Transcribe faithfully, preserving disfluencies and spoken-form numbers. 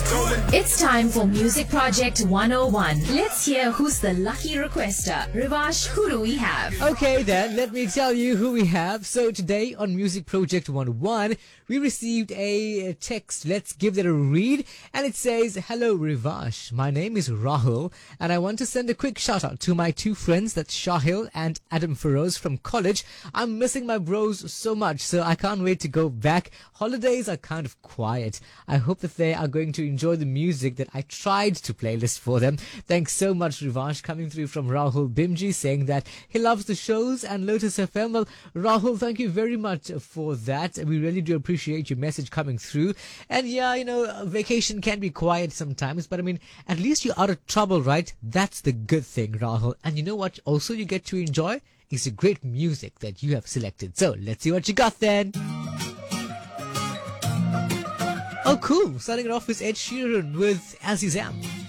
It's time for Music Project one oh one. Let's hear who's the lucky requester. Rivash, who do we have? Okay then, let me tell you who we have. So today on Music Project one oh one, we received a text. Let's give that a read. And it says, "Hello Rivash, my name is Rahul and I want to send a quick shout out to my two friends, that's Shahil and Adam Feroz from college. I'm missing my bros so much, so I can't wait to go back. Holidays are kind of quiet. I hope that they are going to enjoy the music that I tried to playlist for them." Thanks so much, Rivash, coming through from Rahul Bimji, saying that he loves the shows and Lotus F M. Well, Rahul, thank you very much for that. We really do appreciate your message coming through. And yeah, you know, vacation can be quiet sometimes, but I mean, at least you're out of trouble, right? That's the good thing, Rahul. And you know what also you get to enjoy is the great music that you have selected. So let's see what you got then. Oh, cool. Starting it off with Ed Sheeran with As Is Am.